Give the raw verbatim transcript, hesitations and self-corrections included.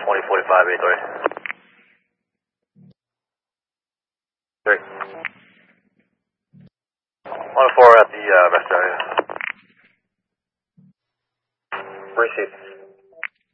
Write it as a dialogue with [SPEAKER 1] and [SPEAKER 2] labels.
[SPEAKER 1] twenty forty-five eight three. Three. one four at the uh, rest area.
[SPEAKER 2] Receive.